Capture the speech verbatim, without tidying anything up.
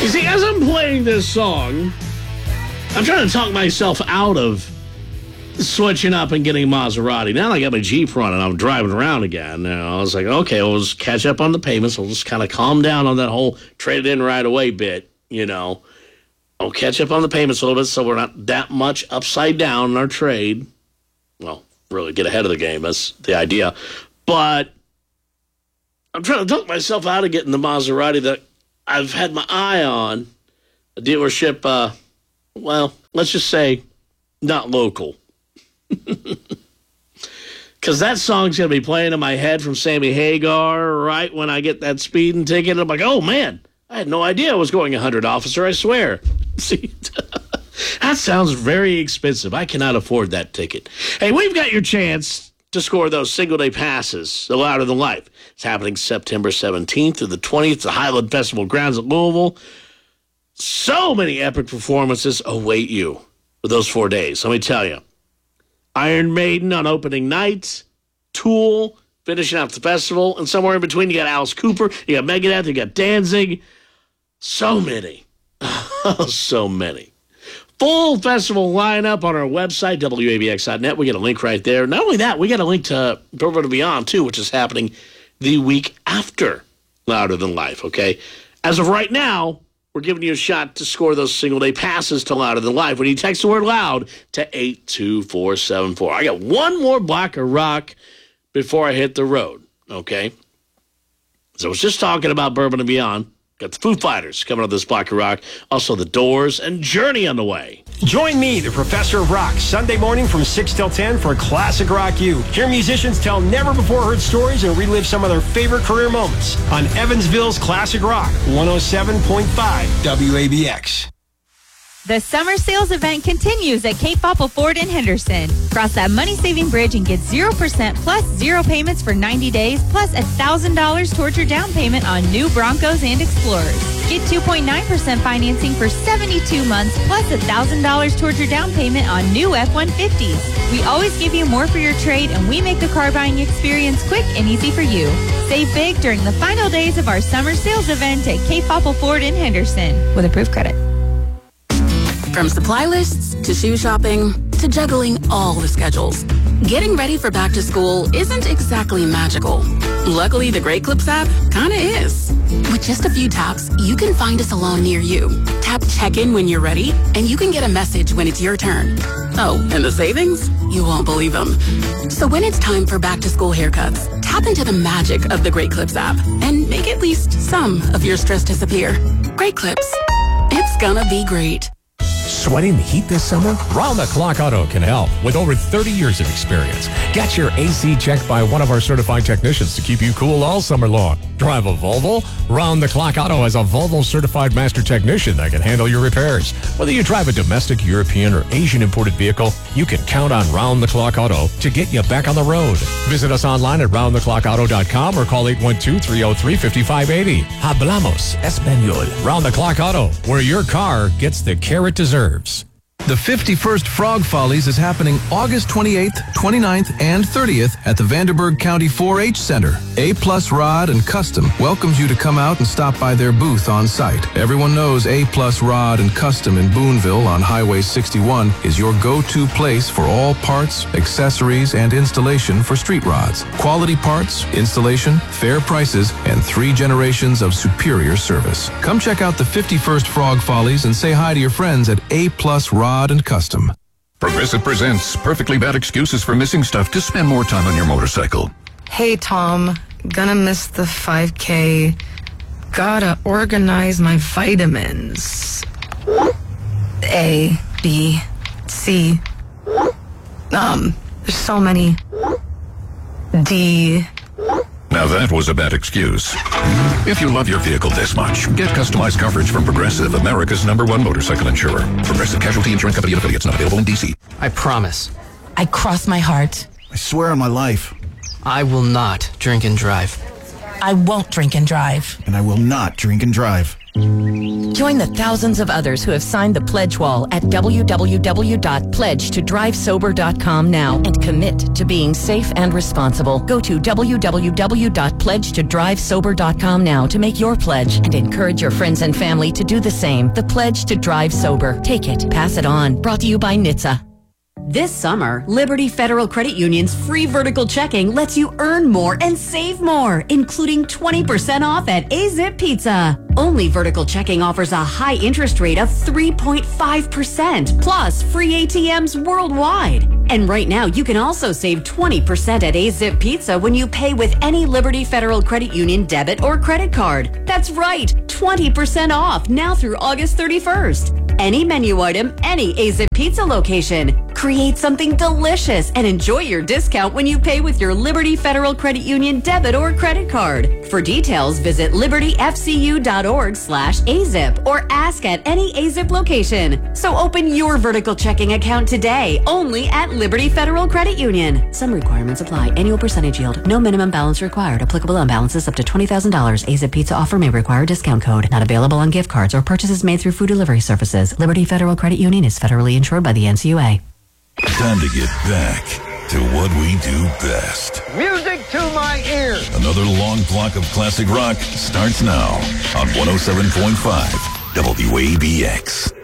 You see, as I'm playing this song, I'm trying to talk myself out of switching up and getting a Maserati. Now I got my Jeep running. I'm driving around again. You know, I was like, okay, we'll just catch up on the payments. We'll just kind of calm down on that whole trade it in right away bit, you know. I'll catch up on the payments a little bit so we're not that much upside down in our trade. Well, really get ahead of the game. That's the idea. But I'm trying to talk myself out of getting the Maserati that I've had my eye on. A dealership, uh, well, let's just say not local. Because that song's going to be playing in my head from Sammy Hagar right when I get that speeding ticket. I'm like, oh, man, I had no idea I was going one hundred, officer, I swear. See, that sounds very expensive. I cannot afford that ticket. Hey, we've got your chance to score those single-day passes, the Louder Than Life. It's happening September seventeenth through the twentieth, the Highland Festival grounds at Louisville. So many epic performances await you for those four days. Let me tell you. Iron Maiden on opening night, Tool finishing out the festival, and somewhere in between you got Alice Cooper, you got Megadeth, you got Danzig. So many. So many. Full festival lineup on our website, W A B X dot net. We got a link right there. Not only that, we got a link to Bourbon and Beyond, too, which is happening the week after Louder Than Life, okay? As of right now, we're giving you a shot to score those single-day passes to Louder Than Life when you text the word LOUD to eight two four seven four. I got one more block of rock before I hit the road, okay? So I was just talking about Bourbon and Beyond. Got the Foo Fighters coming on this block of rock. Also the Doors and Journey on the way. Join me, the Professor of Rock, Sunday morning from six till ten for Classic Rock U. Hear musicians tell never-before-heard stories and relive some of their favorite career moments on Evansville's Classic Rock, one oh seven point five W A B X. The summer sales event continues at Cape Popple Ford in Henderson. Cross that money-saving bridge and get zero percent plus zero payments for ninety days, plus one thousand dollars towards your down payment on new Broncos and Explorers. Get two point nine percent financing for seventy-two months, plus one thousand dollars towards your down payment on new F one fifties. We always give you more for your trade, and we make the car buying experience quick and easy for you. Save big during the final days of our summer sales event at Cape Popple Ford in Henderson with approved credit. From supply lists to shoe shopping to juggling all the schedules, getting ready for back to school isn't exactly magical. Luckily, the Great Clips app kinda is. With just a few taps, you can find a salon near you. Tap check-in when you're ready, and you can get a message when it's your turn. Oh, and the savings? You won't believe them. So when it's time for back to school haircuts, tap into the magic of the Great Clips app and make at least some of your stress disappear. Great Clips. It's gonna be great. Sweating the heat this summer? Round the Clock Auto can help with over thirty years of experience. Get your A C checked by one of our certified technicians to keep you cool all summer long. Drive a Volvo? Round the Clock Auto has a Volvo certified master technician that can handle your repairs. Whether you drive a domestic, European, or Asian imported vehicle, you can count on Round the Clock Auto to get you back on the road. Visit us online at round the clock auto dot com or call eight one two, three oh three, five five eight oh. Hablamos Español. Round the Clock Auto, where your car gets the care it deserves. The fifty-first Frog Follies is happening August twenty-eighth, twenty-ninth, and thirtieth at the Vanderburgh County four H Center. A-Plus Rod and Custom welcomes you to come out and stop by their booth on site. Everyone knows A-Plus Rod and Custom in Boonville on Highway sixty-one is your go-to place for all parts, accessories, and installation for street rods. Quality parts, installation, fair prices, and three generations of superior service. Come check out the fifty-first Frog Follies and say hi to your friends at A-Plus Rod and Custom. Progressive presents perfectly bad excuses for missing stuff to spend more time on your motorcycle. Hey, Tom. Gonna miss the five K. Gotta organize my vitamins. A, B, C. Um, there's so many. D. Now that was a bad excuse. If you love your vehicle this much, get customized coverage from Progressive, America's number one motorcycle insurer. Progressive Casualty Insurance Company and affiliates, not available in D C. I promise. I cross my heart. I swear on my life. I will not drink and drive. I won't drink and drive. And I will not drink and drive. Join the thousands of others who have signed the pledge wall at w w w dot pledge to drive sober dot com now and commit to being safe and responsible. Go to w w w dot pledge to drive sober dot com now to make your pledge and encourage your friends and family to do the same. The Pledge to Drive Sober. Take it, pass it on. Brought to you by N H T S A. This summer, Liberty Federal Credit Union's free vertical checking lets you earn more and save more, including twenty percent off at A-Zip Pizza. Only vertical checking offers a high interest rate of three point five percent, plus free A T Ms worldwide. And right now, you can also save twenty percent at A-Zip Pizza when you pay with any Liberty Federal Credit Union debit or credit card. That's right, twenty percent off now through August thirty-first. Any menu item, any A-Zip Pizza location. Create something delicious and enjoy your discount when you pay with your Liberty Federal Credit Union debit or credit card. For details, visit libertyfcu.org slash AZIP or ask at any A-Zip location. So open your vertical checking account today, only at Liberty Federal Credit Union. Some requirements apply. Annual percentage yield. No minimum balance required. Applicable on balances up to twenty thousand dollars. A-Zip Pizza offer may require discount code. Not available on gift cards or purchases made through food delivery services. Liberty Federal Credit Union is federally insured by the N C U A. Time to get back to what we do best. Music to my ears. Another long block of classic rock starts now on one oh seven point five W A B X.